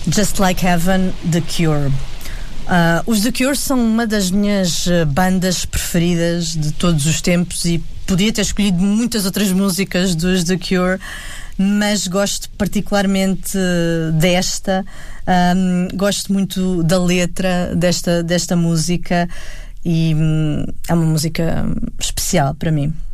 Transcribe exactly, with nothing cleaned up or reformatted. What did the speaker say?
Just Like Heaven, The Cure. Uh, os The Cure são uma das minhas bandas preferidas de todos os tempos e podia ter escolhido muitas outras músicas dos The Cure, mas gosto particularmente desta. Um, gosto muito da letra desta, desta música e um, é uma música especial para mim.